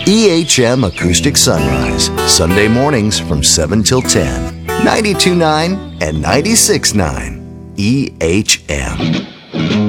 EHM Acoustic Sunrise, Sunday mornings from 7 till 10. 92.9 and 96.9. EHM.